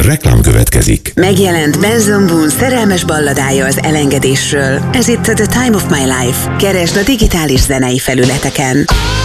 Reklám következik. Megjelent Benson Boone szerelmes balladája az elengedésről. Ez itt a The Time of My Life. Keresd a digitális zenei felületeken.